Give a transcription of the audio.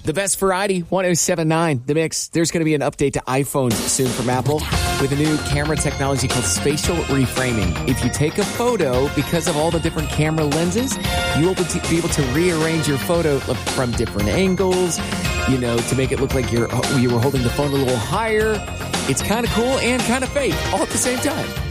The best variety, 107.9 The Mix. There's going to be an update to iPhones soon from Apple with a new camera technology called spatial reframing. If you take a photo, because of all the different camera lenses, you will be able to rearrange your photo from different angles, to make it look like you were holding the phone a little higher. It's kind of cool and kind of fake all at the same time.